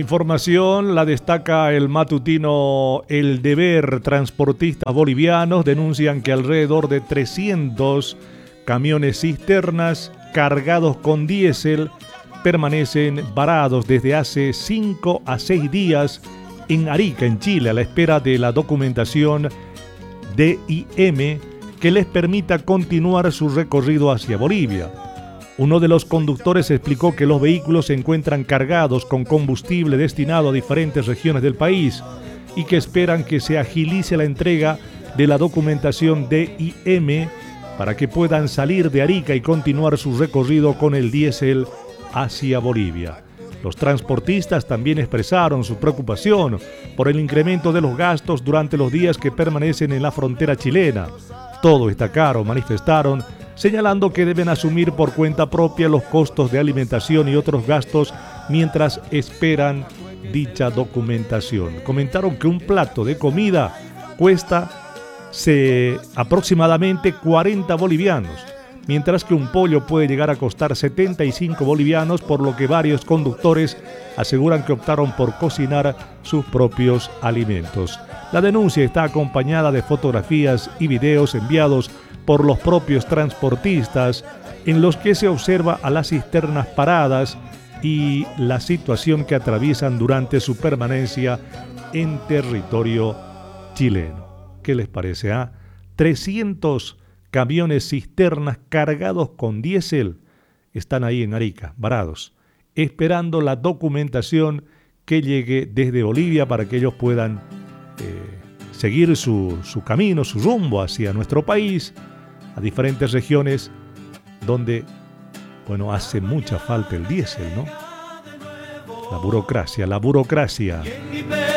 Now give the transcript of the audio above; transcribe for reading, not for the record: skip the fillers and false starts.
información la destaca el matutino El Deber. Transportistas bolivianos denuncian que alrededor de 300 camiones cisternas cargados con diésel permanecen varados desde hace 5 a 6 días en Arica, en Chile, a la espera de la documentación DIM que les permita continuar su recorrido hacia Bolivia. Uno de los conductores explicó que los vehículos se encuentran cargados con combustible destinado a diferentes regiones del país y que esperan que se agilice la entrega de la documentación DIM para que puedan salir de Arica y continuar su recorrido con el diésel hacia Bolivia. Los transportistas también expresaron su preocupación por el incremento de los gastos durante los días que permanecen en la frontera chilena. Todo está caro, manifestaron, señalando que deben asumir por cuenta propia los costos de alimentación y otros gastos mientras esperan dicha documentación. Comentaron que un plato de comida cuesta aproximadamente 40 bolivianos, mientras que un pollo puede llegar a costar 75 bolivianos, por lo que varios conductores aseguran que optaron por cocinar sus propios alimentos. La denuncia está acompañada de fotografías y videos enviados por los propios transportistas en los que se observa a las cisternas paradas y la situación que atraviesan durante su permanencia en territorio chileno. ¿Qué les parece? 300 camiones cisternas cargados con diésel están ahí en Arica, varados, esperando la documentación que llegue desde Bolivia para que ellos puedan seguir su camino, su rumbo hacia nuestro país, a diferentes regiones donde, hace mucha falta el diésel, ¿no? La burocracia.